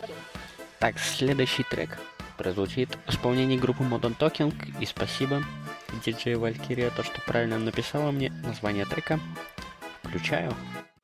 Так, следующий трек прозвучит в исполнении группы Modern Talking. И спасибо диджей Валькирия, то, что правильно написала мне название трека. Включаю.